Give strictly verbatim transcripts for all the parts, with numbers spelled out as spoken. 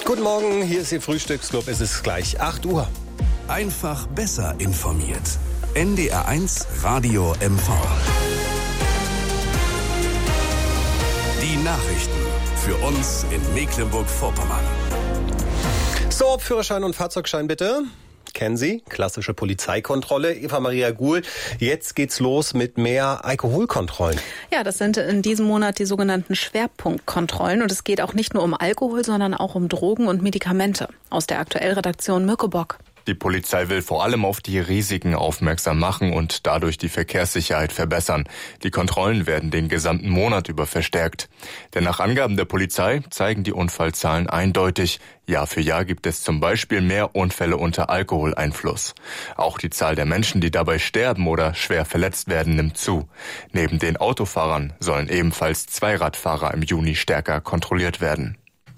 Guten Morgen, hier ist Ihr Frühstücksclub. Es ist gleich acht Uhr. Einfach besser informiert. N D R eins Radio M V. Die Nachrichten für uns in Mecklenburg-Vorpommern. So, Führerschein und Fahrzeugschein bitte. Kennen Sie? Klassische Polizeikontrolle. Eva Maria Guhl, jetzt geht's los mit mehr Alkoholkontrollen. Ja, das sind in diesem Monat die sogenannten Schwerpunktkontrollen. Und es geht auch nicht nur um Alkohol, sondern auch um Drogen und Medikamente. Aus der Aktuell-Redaktion Mirko Bock. Die Polizei will vor allem auf die Risiken aufmerksam machen und dadurch die Verkehrssicherheit verbessern. Die Kontrollen werden den gesamten Monat über verstärkt. Denn nach Angaben der Polizei zeigen die Unfallzahlen eindeutig. Jahr für Jahr gibt es zum Beispiel mehr Unfälle unter Alkoholeinfluss. Auch die Zahl der Menschen, die dabei sterben oder schwer verletzt werden, nimmt zu. Neben den Autofahrern sollen ebenfalls Zweiradfahrer im Juni stärker kontrolliert werden.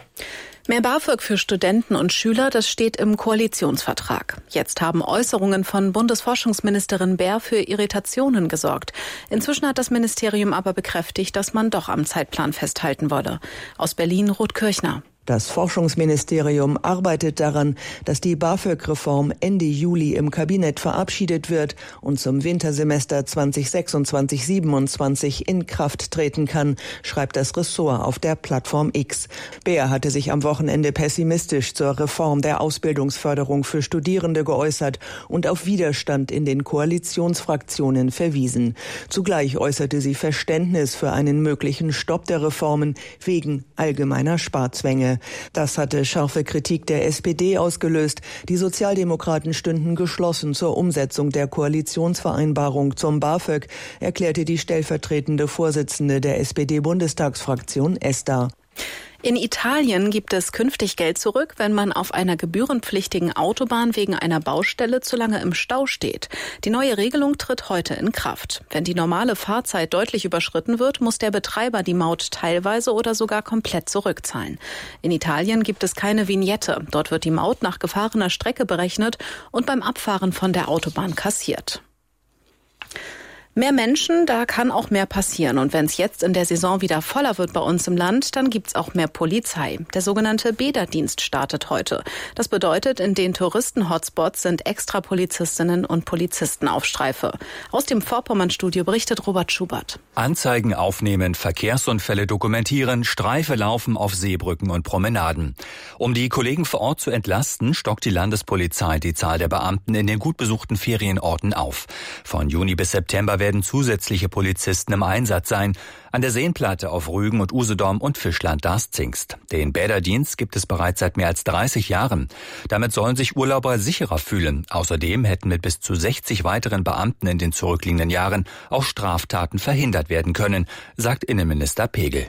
Mehr BAföG für Studenten und Schüler, das steht im Koalitionsvertrag. Jetzt haben Äußerungen von Bundesforschungsministerin Baer für Irritationen gesorgt. Inzwischen hat das Ministerium aber bekräftigt, dass man doch am Zeitplan festhalten wolle. Aus Berlin, Ruth Kirchner. Das Forschungsministerium arbeitet daran, dass die BAföG-Reform Ende Juli im Kabinett verabschiedet wird und zum Wintersemester zwanzig sechsundzwanzig siebenundzwanzig in Kraft treten kann, schreibt das Ressort auf der Plattform X. Baer hatte sich am Wochenende pessimistisch zur Reform der Ausbildungsförderung für Studierende geäußert und auf Widerstand in den Koalitionsfraktionen verwiesen. Zugleich äußerte sie Verständnis für einen möglichen Stopp der Reformen wegen allgemeiner Sparzwänge. Das hatte scharfe Kritik der S P D ausgelöst. Die Sozialdemokraten stünden geschlossen zur Umsetzung der Koalitionsvereinbarung zum BAföG, erklärte die stellvertretende Vorsitzende der S P D-Bundestagsfraktion Esther. In Italien gibt es künftig Geld zurück, wenn man auf einer gebührenpflichtigen Autobahn wegen einer Baustelle zu lange im Stau steht. Die neue Regelung tritt heute in Kraft. Wenn die normale Fahrzeit deutlich überschritten wird, muss der Betreiber die Maut teilweise oder sogar komplett zurückzahlen. In Italien gibt es keine Vignette. Dort wird die Maut nach gefahrener Strecke berechnet und beim Abfahren von der Autobahn kassiert. Mehr Menschen, da kann auch mehr passieren. Und wenn es jetzt in der Saison wieder voller wird bei uns im Land, dann gibt's auch mehr Polizei. Der sogenannte Bäderdienst startet heute. Das bedeutet, in den Touristen-Hotspots sind extra Polizistinnen und Polizisten auf Streife. Aus dem Vorpommern-Studio berichtet Robert Schubert. Anzeigen aufnehmen, Verkehrsunfälle dokumentieren, Streife laufen auf Seebrücken und Promenaden. Um die Kollegen vor Ort zu entlasten, stockt die Landespolizei die Zahl der Beamten in den gut besuchten Ferienorten auf. Von Juni bis September werden zusätzliche Polizisten im Einsatz sein. An der Seenplatte auf Rügen und Usedom und Fischland-Darß-Zingst. Den Bäderdienst gibt es bereits seit mehr als dreißig Jahren. Damit sollen sich Urlauber sicherer fühlen. Außerdem hätten mit bis zu sechzig weiteren Beamten in den zurückliegenden Jahren auch Straftaten verhindert werden können, sagt Innenminister Pegel.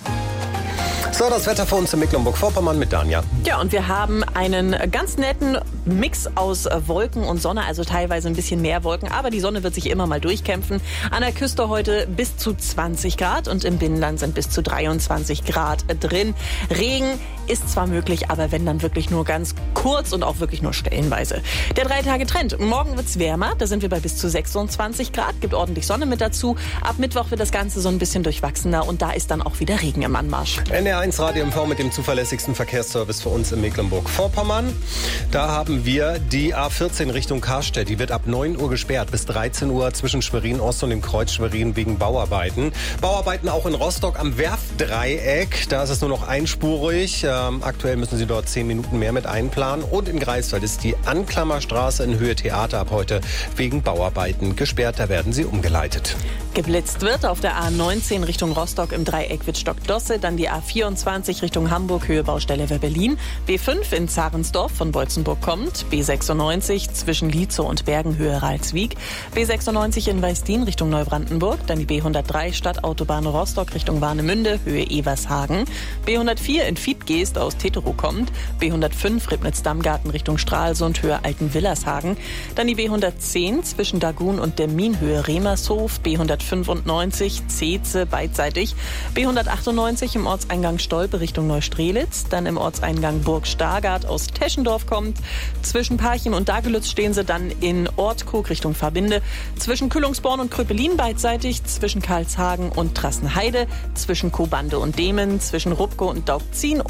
So, das Wetter für uns in Mecklenburg-Vorpommern mit Danja. Ja, und wir haben einen ganz netten Mix aus Wolken und Sonne, also teilweise ein bisschen mehr Wolken, aber die Sonne wird sich immer mal durchkämpfen. An der Küste heute bis zu zwanzig Grad und im Binnenland sind bis zu dreiundzwanzig Grad drin. Regen ist zwar möglich, aber wenn dann wirklich nur ganz kurz und auch wirklich nur stellenweise. Der Drei-Tage-Trend. Morgen wird's wärmer, da sind wir bei bis zu sechsundzwanzig Grad, gibt ordentlich Sonne mit dazu. Ab Mittwoch wird das Ganze so ein bisschen durchwachsener und da ist dann auch wieder Regen im Anmarsch. N D R eins Radio M V mit dem zuverlässigsten Verkehrsservice für uns in Mecklenburg-Vorpommern. Da haben wir die A vierzehn Richtung Karstedt. Die wird ab neun Uhr gesperrt bis dreizehn Uhr zwischen Schwerin-Ost und dem Kreuz Schwerin wegen Bauarbeiten. Bauarbeiten auch in Rostock am Werftdreieck. Da ist es nur noch einspurig. Ähm, aktuell müssen Sie dort zehn Minuten mehr mit einplanen. Und in Greifswald ist die Anklammerstraße in Höhe Theater ab heute wegen Bauarbeiten gesperrt. Da werden sie umgeleitet. Geblitzt wird auf der A neunzehn Richtung Rostock im Dreieck Wittstock-Dosse, dann die A vierundzwanzig Richtung Hamburg, Höhe Baustelle Berlin, B fünf in Zarensdorf von Beutzenburg kommt, B sechsundneunzig zwischen Lietzow und Bergen, Höhe Ralswiek, B sechsundneunzig in Weißdien Richtung Neubrandenburg, dann die B hundertdrei Stadtautobahn Rostock Richtung Warnemünde, Höhe Evershagen, B hundertvier in Fiedgeest aus Teterow kommt, B hundertfünf Ribnitz-Dammgarten Richtung Stralsund, Höhe Altenwillershagen, dann die B hundertzehn zwischen Dagun und Demmin, Höhe Remershof, B hundertfünfundneunzig Zeetze beidseitig, B hundertachtundneunzig im Ortseingang Stolpe Richtung Neustrelitz, dann im Ortseingang Burg Stargard aus Teschendorf kommt, zwischen Parchim und Dagelütz stehen sie dann in Ortkog Richtung Verbinde, zwischen Kühlungsborn und Kröpelin beidseitig, zwischen Karlshagen und Trassenheide, zwischen Kobande und Demen, zwischen Rupko und Daugzin